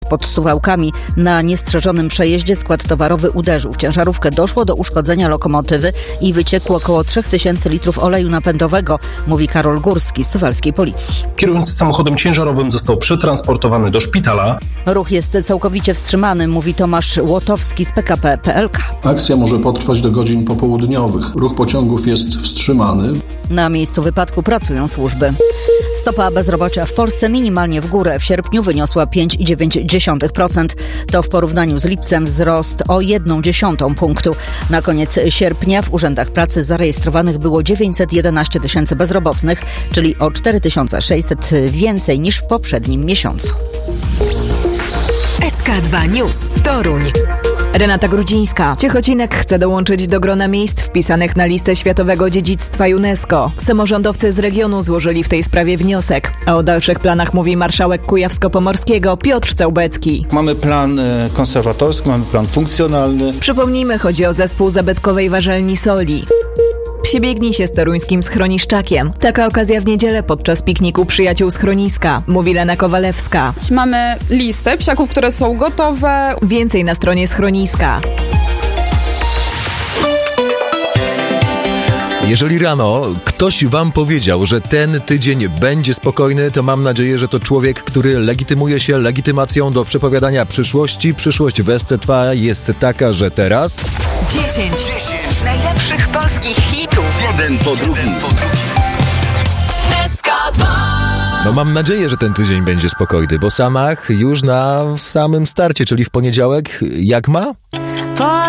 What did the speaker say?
pod Suwałkami na niestrzeżonym przejeździe skład towarowy uderzył w ciężarówkę. Doszło do uszkodzenia lokomotywy i wyciekło około 3000 litrów oleju napędowego, mówi Karol Górski z suwalskiej policji. Kierujący samochodem ciężarowym został przetransportowany do szpitala. Ruch jest całkowicie wstrzymany, mówi Tomasz Łotowski z PKP PLK. Akcja może potrwać do godzin popołudniowych. Ruch pociągów jest wstrzymany. Na miejscu wypadku pracują służby. Stopa bezrobocia w Polsce minimalnie w górę. W sierpniu wyniosła 5,9%. To w porównaniu z lipcem wzrost o 0,1 punktu. Na koniec sierpnia w urzędach pracy zarejestrowanych było 911 tysięcy bezrobotnych, czyli o 4600 więcej niż w poprzednim miesiącu. SK2 News Toruń. Renata Grudzińska. Ciechocinek chce dołączyć do grona miejsc wpisanych na listę Światowego Dziedzictwa UNESCO. Samorządowcy z regionu złożyli w tej sprawie wniosek. A o dalszych planach mówi marszałek Kujawsko-Pomorskiego Piotr Całbecki. Mamy plan konserwatorski, mamy plan funkcjonalny. Przypomnijmy, chodzi o zespół zabytkowej warzelni soli. Przebiegnij się z toruńskim schroniszczakiem. Taka okazja w niedzielę podczas pikniku przyjaciół schroniska, mówi Lena Kowalewska. Mamy listę psiaków, które są gotowe. Więcej na stronie schroniska. Jeżeli rano ktoś wam powiedział, że ten tydzień będzie spokojny, to mam nadzieję, że to człowiek, który legitymuje się legitymacją do przepowiadania przyszłości. Przyszłość w SC2 jest taka, że teraz... 10 najlepszych polskich hitów. Jeden po drugim. SK2. No mam nadzieję, że ten tydzień będzie spokojny, bo Samach już na samym starcie, czyli w poniedziałek, jak ma?